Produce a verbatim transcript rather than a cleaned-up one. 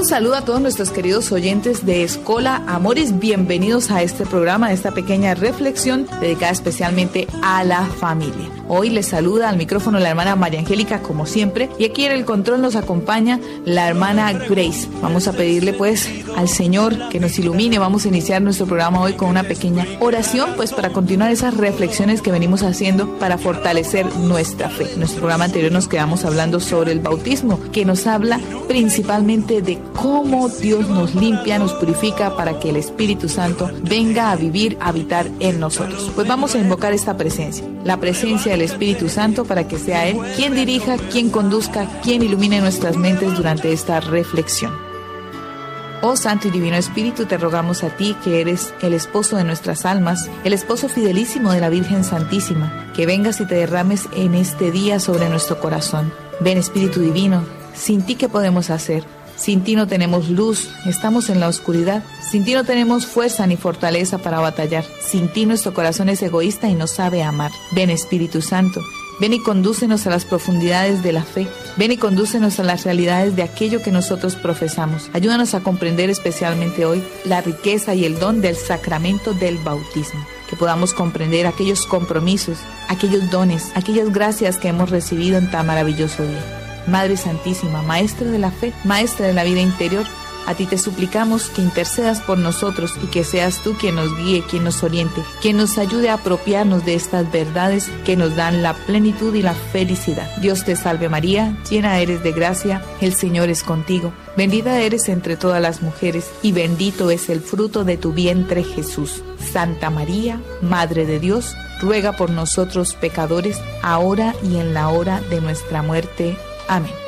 Un saludo a todos nuestros queridos oyentes de Escola Amores. Bienvenidos a este programa, a esta pequeña reflexión dedicada especialmente a la familia. Hoy les saluda al micrófono la hermana María Angélica, como siempre, y aquí en el control nos acompaña la hermana Grace. Vamos a pedirle pues al Señor que nos ilumine. Vamos a iniciar nuestro programa hoy con una pequeña oración, pues para continuar esas reflexiones que venimos haciendo para fortalecer nuestra fe. En nuestro programa anterior nos quedamos hablando sobre el bautismo, que nos habla principalmente de cómo Dios nos limpia, nos purifica para que el Espíritu Santo venga a vivir, a habitar en nosotros. Pues vamos a invocar esta presencia, la presencia del Espíritu Santo, para que sea Él quien dirija, quien conduzca, quien ilumine nuestras mentes durante esta reflexión. Oh Santo y Divino Espíritu, te rogamos a ti, que eres el esposo de nuestras almas, el esposo fidelísimo de la Virgen Santísima, que vengas y te derrames en este día sobre nuestro corazón. Ven, Espíritu Divino, sin ti ¿qué podemos hacer? Sin ti no tenemos luz, estamos en la oscuridad. Sin ti no tenemos fuerza ni fortaleza para batallar. Sin ti nuestro corazón es egoísta y no sabe amar. Ven, Espíritu Santo, ven y condúcenos a las profundidades de la fe. Ven y condúcenos a las realidades de aquello que nosotros profesamos. Ayúdanos a comprender especialmente hoy la riqueza y el don del sacramento del bautismo. Que podamos comprender aquellos compromisos, aquellos dones, aquellas gracias que hemos recibido en tan maravilloso día. Madre Santísima, Maestra de la fe, Maestra de la vida interior, a ti te suplicamos que intercedas por nosotros y que seas tú quien nos guíe, quien nos oriente, quien nos ayude a apropiarnos de estas verdades que nos dan la plenitud y la felicidad. Dios te salve María, llena eres de gracia, el Señor es contigo. Bendita eres entre todas las mujeres y bendito es el fruto de tu vientre Jesús. Santa María, Madre de Dios, ruega por nosotros pecadores, ahora y en la hora de nuestra muerte. Amén.